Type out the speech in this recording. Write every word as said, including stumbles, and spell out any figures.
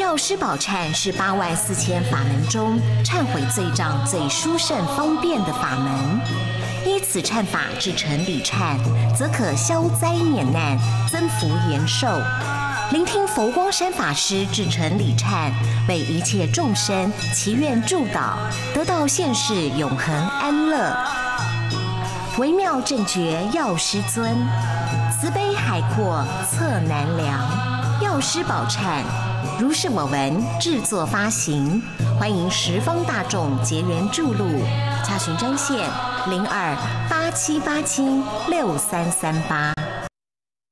药师宝忏是八万四千法门中忏悔罪障最殊胜方便的法门。依此忏法至成礼忏，则可消灾免难，增福延寿。聆听佛光山法师至诚礼忏，为一切众生祈愿祝祷，得到现世永恒安乐。微妙正觉药师尊，慈悲海阔测难量。药师宝忏，如是我闻制作发行，欢迎十方大众结缘注录，洽询专线零二八七八七六三三八。